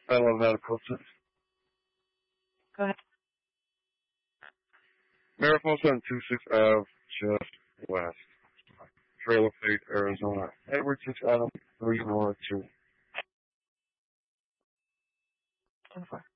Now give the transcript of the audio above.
I love medical center. Go ahead. Marathon 726 Ave, just west. Trail of Fate, Arizona. Edward 6 Adam 3 Nora 2. 10-4.